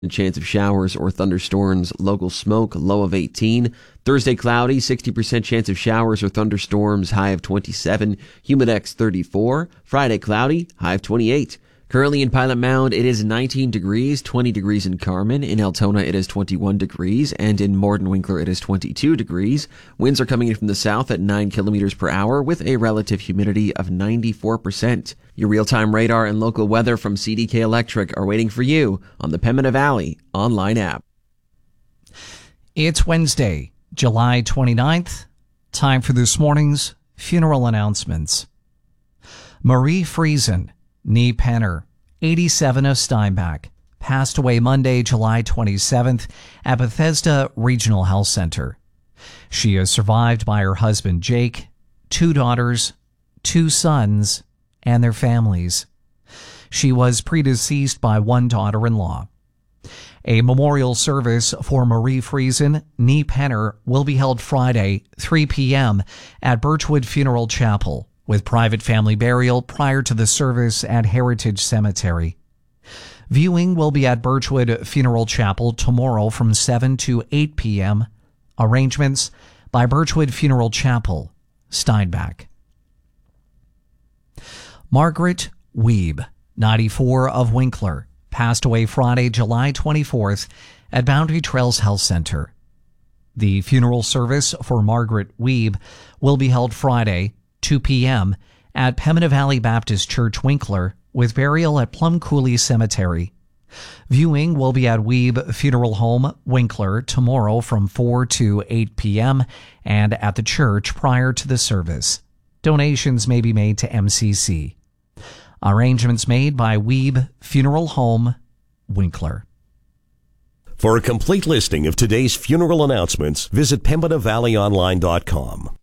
chance of showers or thunderstorms, local smoke, low of 18. Thursday, cloudy, 60% chance of showers or thunderstorms, high of 27. Humidex 34. Friday, cloudy, high of 28. Currently in Pilot Mound, it is 19 degrees, 20 degrees in Carmen. In Altona, it is 21 degrees, and in Morden-Winkler, it is 22 degrees. Winds are coming in from the south at 9 kilometers per hour with a relative humidity of 94%. Your real-time radar and local weather from CDK Electric are waiting for you on the Pembina Valley online app. It's Wednesday, July 29th. Time for this morning's funeral announcements. Marie Friesen, Nee Penner, 87 of Steinbach, passed away Monday, July 27th at Bethesda Regional Health Center. She is survived by her husband Jake, 2 daughters, 2 sons, and their families. She was predeceased by 1 daughter-in-law. A memorial service for Marie Friesen, Nee Penner, will be held Friday, 3 p.m. at Birchwood Funeral Chapel, with private family burial prior to the service at Heritage Cemetery. Viewing will be at Birchwood Funeral Chapel tomorrow from 7 to 8 p.m. Arrangements by Birchwood Funeral Chapel, Steinbach. Margaret Wiebe, 94 of Winkler, passed away Friday, July 24th at Boundary Trails Health Center. The funeral service for Margaret Wiebe will be held Friday, 2 p.m. at Pembina Valley Baptist Church, Winkler, with burial at Plum Coulee Cemetery. Viewing will be at Wiebe Funeral Home, Winkler, tomorrow from 4 to 8 p.m. and at the church prior to the service. Donations may be made to MCC. Arrangements made by Wiebe Funeral Home, Winkler. For a complete listing of today's funeral announcements, visit PembinaValleyOnline.com.